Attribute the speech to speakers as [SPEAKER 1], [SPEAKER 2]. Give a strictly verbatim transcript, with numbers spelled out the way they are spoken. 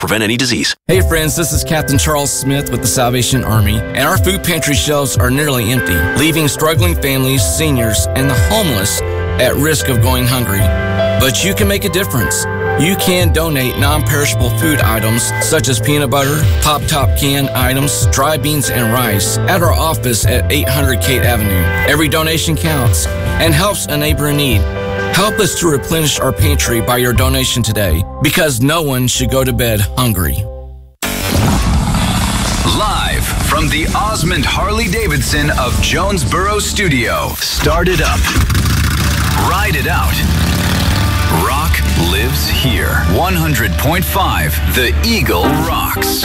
[SPEAKER 1] Prevent any disease.
[SPEAKER 2] Hey friends, this is Captain Charles Smith with the Salvation Army, and our food pantry shelves are nearly empty, leaving struggling families, seniors, and the homeless at risk of going hungry. But you can make a difference. You can donate non-perishable food items such as peanut butter, pop-top can items, dry beans, and rice at our office at eight hundred Kate Avenue. Every donation counts and helps a neighbor in need. Help us to replenish our pantry by your donation today, because no one should go to bed hungry.
[SPEAKER 3] Live from the Osmond Harley-Davidson of Jonesboro Studio. Start it up. Ride it out. Rock lives here. one hundred point five The Eagle rocks.